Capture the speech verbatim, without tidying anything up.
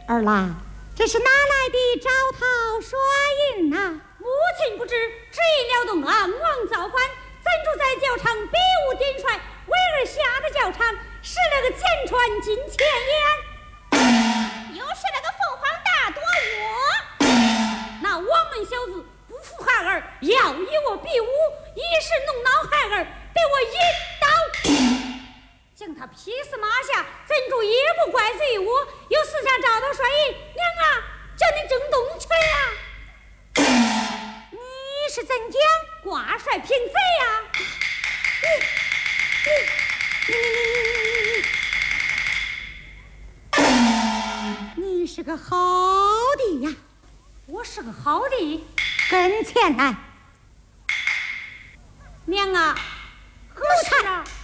儿啦，这是哪来的招桃耍银呐？ 母亲不知，只因了动昂王造反，怎主在教场比武点帅，为儿下的教场，使了个钱船进前沿， 又是那个凤凰大躲窝。 那王门小子不服孩儿，要与我比武，一时弄恼孩儿，被我一刀将他劈死马下，怎主也不怪罪于我，又私下找到帅印，娘啊，叫你争东拳啊！ 你是怎讲？ 挂帅平贼呀！ 你你你你你是个好的呀！ 我是个好的， 跟前来， 娘啊，何事啊？